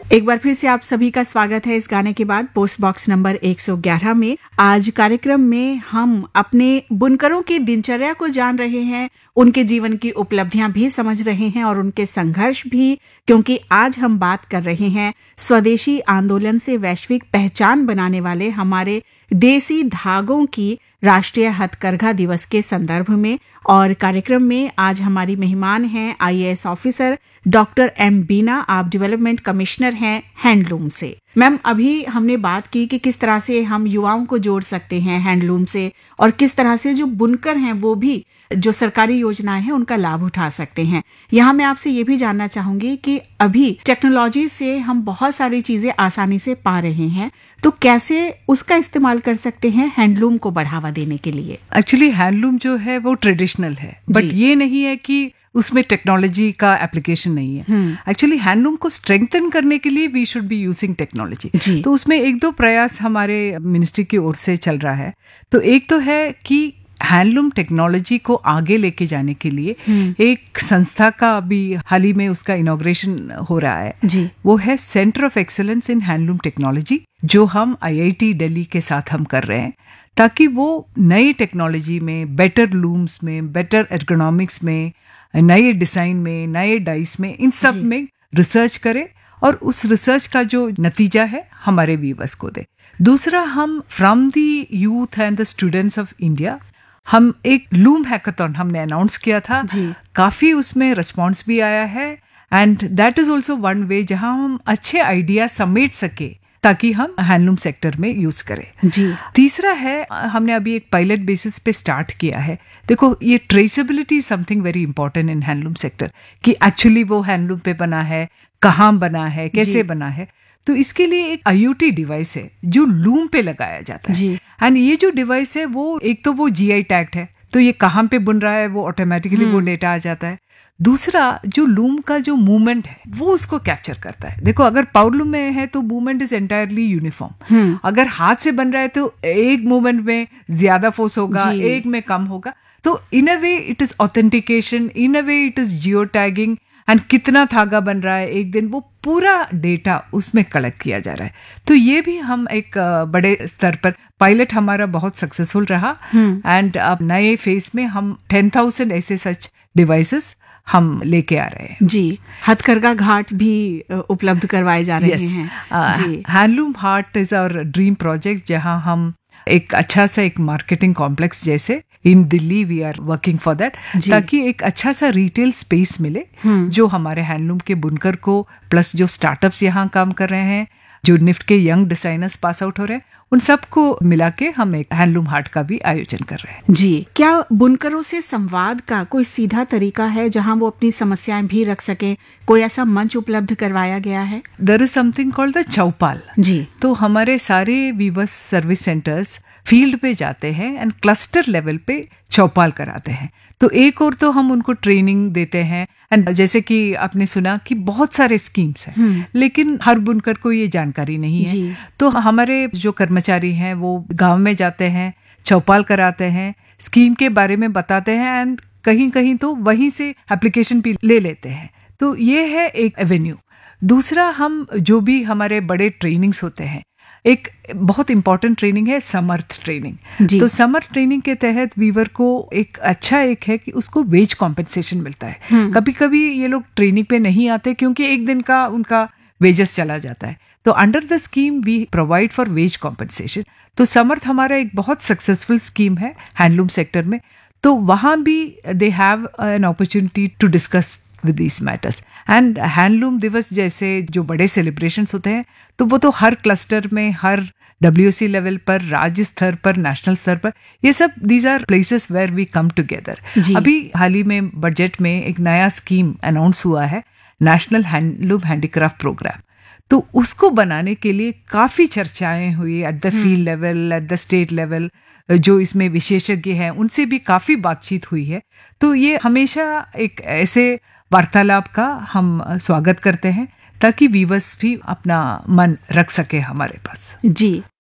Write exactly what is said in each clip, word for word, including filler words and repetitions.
एक बार फिर से आप सभी का स्वागत है इस गाने के बाद पोस्ट बॉक्स नंबर एक सौ ग्यारह में। आज कार्यक्रम में हम अपने बुनकरों की दिनचर्या को जान रहे हैं, उनके जीवन की उपलब्धियां भी समझ रहे हैं और उनके संघर्ष भी, क्योंकि आज हम बात कर रहे हैं स्वदेशी आंदोलन से वैश्विक पहचान बनाने वाले हमारे देसी धागों की राष्ट्रीय हथकरघा दिवस के संदर्भ में। और कार्यक्रम में आज हमारी मेहमान हैं आई A S officer doctor M बीना। आप डेवलपमेंट कमिश्नर हैं हैंडलूम से। मैम, अभी हमने बात की कि किस तरह से हम युवाओं को जोड़ सकते हैं हैंडलूम से और किस तरह से जो बुनकर हैं वो भी जो सरकारी योजनाएं हैं उनका लाभ उठा सकते हैं। यहाँ मैं आपसे ये भी जानना चाहूंगी कि अभी टेक्नोलॉजी से हम बहुत सारी चीजें आसानी से पा रहे हैं, तो कैसे उसका इस्तेमाल कर सकते हैं हैंडलूम को बढ़ावा देने के लिए? एक्चुअली हैंडलूम जो है वो ट्रेडिशनल है, बट ये नहीं है कि उसमें टेक्नोलॉजी का एप्लीकेशन नहीं है। एक्चुअली हैंडलूम को स्ट्रेंथन करने के लिए we should be using technology. तो उसमें एक दो प्रयास हमारे मिनिस्ट्री की ओर से चल रहा है। तो एक तो है कि हैंडलूम टेक्नोलॉजी को आगे लेके जाने के लिए एक संस्था का अभी हाल ही में उसका इनॉग्रेशन हो रहा है जी। वो है centre of excellence in handloom technology, जो हम आई आई टी दिल्ली के साथ हम कर रहे हैं, ताकि वो नई टेक्नोलॉजी में, बेटर लूम्स में, बेटर एर्गोनॉमिक्स में, नए डिजाइन में, नए डाइस में, इन सब में रिसर्च करे और उस रिसर्च का जो नतीजा है हमारे व्यूअर्स को दे। दूसरा, हम from the youth and the students of India हम एक लूम हैकाथॉन हमने अनाउंस किया था जी। काफी उसमें रिस्पॉन्स भी आया है and that is also one way जहां हम अच्छे आइडिया समेट सके ताकि हम हैंडलूम सेक्टर में यूज करें जी। तीसरा है, हमने अभी एक पायलट बेसिस पे स्टार्ट किया है। देखो, ये traceability something very important in handloom sector, कि एक्चुअली वो हैंडलूम पे बना है, कहाँ बना है, कैसे बना है। तो इसके लिए एक आई ओ टी डिवाइस है जो लूम पे लगाया जाता है एंड ये जो डिवाइस है वो एक तो वो जी आई टैग्ड है, तो ये कहाँ पे बुन रहा है वो ऑटोमेटिकली वो डेटा आ जाता है। दूसरा, जो लूम का जो मूवमेंट है वो उसको कैप्चर करता है। देखो, अगर पावर लूम में है तो मूवमेंट इज एंटायरली यूनिफॉर्म। अगर हाथ से बन रहा है तो एक मूवमेंट में ज्यादा फोर्स होगा, एक में कम होगा। तो इन अ way it is authentication, in a way it is geo tagging and कितना धागा बन रहा है एक दिन, वो पूरा डेटा उसमें कलेक्ट किया जा रहा है। तो ये भी हम एक बड़े स्तर पर पायलट हमारा बहुत सक्सेसफुल रहा एंड अब नए फेज में हम टेन थाउजेंड ऐसे सच डिवाइसेस हम लेके आ रहे हैं जी। हथकरघा घाट भी उपलब्ध करवाए जा रहे yes. हैं जी। Handloom heart is our dream project, जहां हम एक अच्छा सा एक मार्केटिंग कॉम्प्लेक्स जैसे इन Delhi we are working for that, ताकि एक अच्छा सा रिटेल स्पेस मिले जो हमारे हैंडलूम के बुनकर को, प्लस जो स्टार्टअप्स यहाँ काम कर रहे हैं, जो निफ्ट के यंग डिजाइनर्स पास आउट हो रहे हैं, उन सबको मिला के हम एक हैंडलूम हाट का भी आयोजन कर रहे हैं जी। क्या बुनकरों से संवाद का कोई सीधा तरीका है जहां वो अपनी समस्याएं भी रख सकें? कोई ऐसा मंच उपलब्ध करवाया गया है? There is something called the चौपाल जी। तो हमारे सारे वीवर्स सर्विस सेंटर्स फील्ड पे जाते हैं एंड क्लस्टर लेवल पे चौपाल कराते हैं। तो एक और तो हम उनको ट्रेनिंग देते हैं एंड जैसे कि आपने सुना कि बहुत सारे स्कीम्स हैं, लेकिन हर बुनकर को ये जानकारी नहीं है। तो हमारे जो कर्मचारी हैं वो गांव में जाते हैं, चौपाल कराते हैं, स्कीम के बारे में बताते हैं एंड कहीं कहीं तो वहीं से एप्लीकेशन भी ले लेते हैं। तो ये है एक एवेन्यू। दूसरा, हम जो भी हमारे बड़े ट्रेनिंग्स होते हैं, एक बहुत इंपॉर्टेंट ट्रेनिंग है समर्थ ट्रेनिंग। तो समर्थ ट्रेनिंग के तहत वीवर को एक अच्छा एक है कि उसको वेज कॉम्पेंसेशन मिलता है। कभी कभी ये लोग ट्रेनिंग पे नहीं आते क्योंकि एक दिन का उनका वेजेस चला जाता है। तो under the scheme we provide for veg compensation. तो समर्थ हमारा एक बहुत सक्सेसफुल स्कीम है हैंडलूम सेक्टर में। तो वहाँ भी they have an opportunity to discuss with these matters and handloom दिवस जैसे जो बड़े सेलिब्रेशंस होते हैं तो वो तो हर क्लस्टर में, हर डब्ल्यू ए सी लेवल पर, राज्य स्तर पर, नेशनल स्तर पर, ये सब these are places where we come together. अभी हाल ही में बजट में एक नया स्कीम अनाउंस हुआ है, नेशनल हैंडलूम हैंडीक्राफ्ट प्रोग्राम। तो उसको बनाने के लिए काफी चर्चाएं हुई at the field level, at the state level. जो इसमें विशेषज्ञ हैं उनसे भी काफी बातचीत हुई है। तो ये हमेशा एक ऐसे वार्तालाप का हम स्वागत करते हैं ताकि वीवर्स भी अपना मन रख सके हमारे पास जी।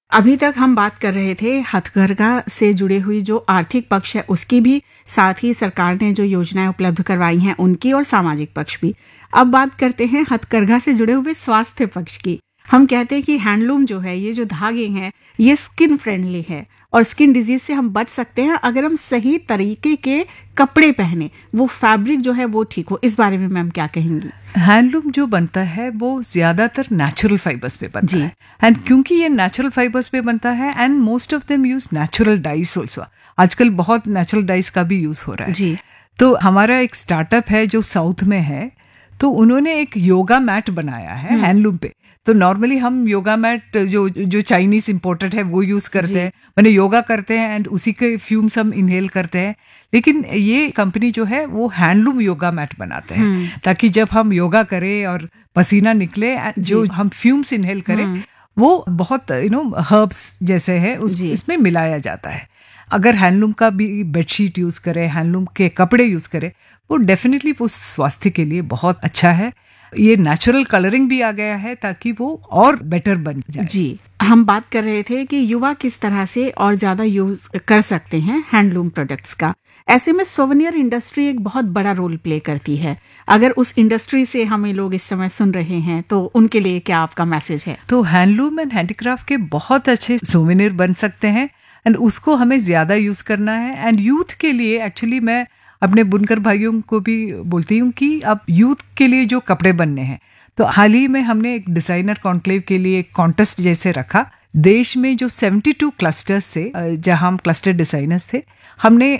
अभी तक हम बात कर रहे थे हथकरघा से जुड़े हुई जो आर्थिक पक्ष है उसकी भी, साथ ही सरकार ने जो योजनाएं उपलब्ध करवाई हैं उनकी, और सामाजिक पक्ष भी। अब बात करते हैं हथकरघा से जुड़े हुए स्वास्थ्य पक्ष की। हम कहते हैं कि हैंडलूम जो है, ये जो धागे हैं, ये स्किन फ्रेंडली है और स्किन डिजीज से हम बच सकते हैं अगर हम सही तरीके के कपड़े पहने, वो फैब्रिक जो है वो ठीक हो। इस बारे में मैम क्या कहेंगी? हैंडलूम जो बनता है वो ज्यादातर नेचुरल फाइबर्स पे बनता है, एंड क्योंकि ये नेचुरल फाइबर्स पे बनता है and most of them use natural dice also. आजकल बहुत नेचुरल डाइस का भी यूज हो रहा है जी। तो हमारा एक स्टार्टअप है जो साउथ में है, तो उन्होंने एक योगा मैट बनाया है हैंडलूम पे। तो नॉर्मली हम योगा मैट जो जो चाइनीज इंपोर्टेड है वो यूज करते हैं, मैंने योगा करते हैं एंड उसी के फ्यूम्स हम इनहेल करते हैं। लेकिन ये कंपनी जो है वो हैंडलूम योगा मैट बनाते हैं, ताकि जब हम योगा करें और पसीना निकले, जो हम फ्यूम्स इनहेल करें वो बहुत यू नो हर्ब्स जैसे है उस इसमें मिलाया जाता है। अगर हैंडलूम का भी बेडशीट यूज करें, हैंडलूम के कपड़े यूज करें, वो डेफिनेटली वो स्वास्थ्य के लिए बहुत अच्छा है। ये नेचुरल कलरिंग भी आ गया है ताकि वो और बेटर बन जाए। जी, हम बात कर रहे थे कि युवा किस तरह से और ज्यादा यूज कर सकते हैं हैंडलूम प्रोडक्ट्स का। ऐसे में सोवेनियर इंडस्ट्री एक बहुत बड़ा रोल प्ले करती है। अगर उस इंडस्ट्री से हमें लोग इस समय सुन रहे हैं तो उनके लिए क्या आपका मैसेज है? तो हैंडलूम एंड हैंडीक्राफ्ट के बहुत अच्छे सोवेनियर बन सकते हैं एंड उसको हमें ज्यादा यूज करना है। एंड यूथ के लिए एक्चुअली मैं अपने बुनकर भाइयों को भी बोलती हूँ कि अब यूथ के लिए जो कपड़े बनने हैं, तो हाल ही में हमने एक डिजाइनर कॉन्क्लेव के लिए एक कॉन्टेस्ट जैसे रखा। देश में जो बहत्तर क्लस्टर्स से, जहां हम क्लस्टर डिजाइनर्स थे, हमने